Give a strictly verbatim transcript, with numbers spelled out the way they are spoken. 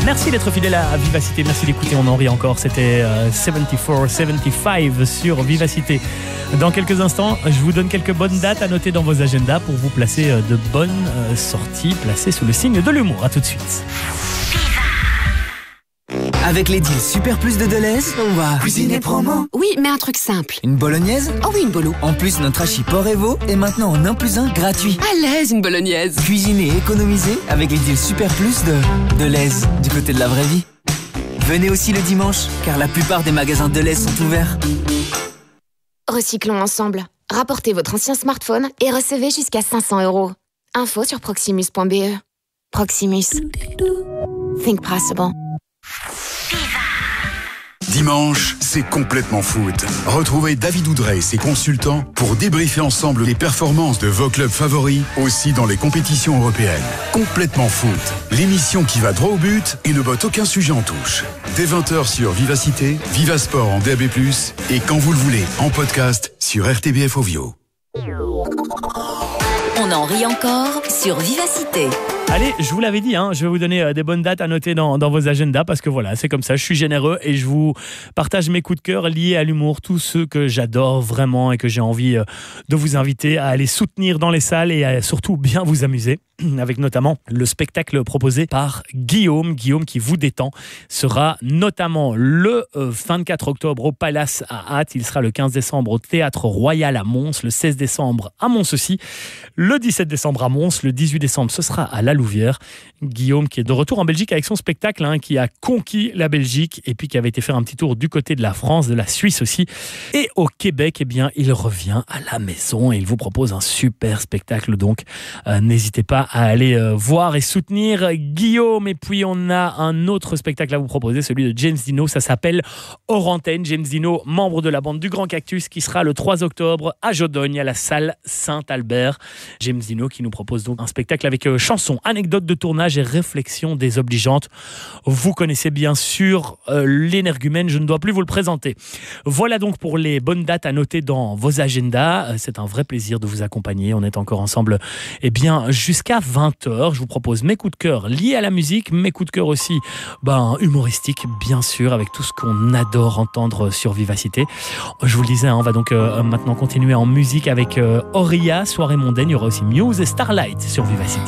Merci d'être fidèle à Vivacité, merci d'écouter, on en rit encore. C'était euh, soixante-quatre soixante-quinze sur Vivacité. Dans quelques instants, je vous donne quelques bonnes dates à noter dans vos agendas pour vous placer euh, de bonnes euh, sorties placées sous le signe de l'humour. A tout de suite. Avec les deals Super Plus de Deleuze, on va cuisiner promo. Oui, mais un truc simple. Une bolognaise? Oh oui, une bolo. En plus, notre hachis porc Evo est maintenant en un plus un gratuit. À l'aise, une bolognaise. Cuisiner et économiser avec les deals Super Plus de Deleuze, du côté de la vraie vie. Venez aussi le dimanche, car la plupart des magasins Deleuze sont ouverts. Recyclons ensemble. Rapportez votre ancien smartphone et recevez jusqu'à cinq cents euros. Info sur proximus point b e. Proximus. Think possible. Dimanche, c'est complètement foot. Retrouvez David Oudrey et ses consultants pour débriefer ensemble les performances de vos clubs favoris, aussi dans les compétitions européennes. Complètement foot, l'émission qui va droit au but et ne botte aucun sujet en touche. Dès vingt heures sur Vivacité, Vivasport en D A B plus, et quand vous le voulez, en podcast sur R T B F Ovio. On en rit encore sur Vivacité. Allez, je vous l'avais dit, hein, je vais vous donner des bonnes dates à noter dans, dans vos agendas parce que voilà, c'est comme ça, je suis généreux et je vous partage mes coups de cœur liés à l'humour, tous ceux que j'adore vraiment et que j'ai envie de vous inviter à aller soutenir dans les salles et à surtout bien vous amuser. Avec notamment le spectacle proposé par Guillaume. Guillaume qui vous détend sera notamment le vingt-quatre octobre au Palace à Ath. Il sera le quinze décembre au Théâtre Royal à Mons, le seize décembre à Mons aussi, le dix-sept décembre à Mons, le dix-huit décembre ce sera à La Louvière. Guillaume qui est de retour en Belgique avec son spectacle, hein, qui a conquis la Belgique et puis qui avait été faire un petit tour du côté de la France, de la Suisse aussi. Et au Québec, eh bien, il revient à la maison et il vous propose un super spectacle. Donc, euh, n'hésitez pas à aller euh, voir et soutenir Guillaume. Et puis on a un autre spectacle à vous proposer, celui de James Dino, ça s'appelle Hors Antenne. James Dino, membre de la bande du Grand Cactus, qui sera le trois octobre à Jodogne, à la salle Saint-Albert. James Dino qui nous propose donc un spectacle avec euh, chansons, anecdotes de tournage et réflexions désobligeantes. Vous connaissez bien sûr euh, l'énergumène, je ne dois plus vous le présenter. Voilà donc pour les bonnes dates à noter dans vos agendas. Euh, c'est un vrai plaisir de vous accompagner. On est encore ensemble eh bien, jusqu'à vingt heures. Je vous propose mes coups de cœur liés à la musique, mes coups de cœur aussi ben, humoristiques, bien sûr, avec tout ce qu'on adore entendre sur Vivacité. Je vous le disais, hein, on va donc euh, maintenant continuer en musique avec euh, Auria, Soirée mondaine. Il y aura aussi Muse et Starlight sur Vivacité.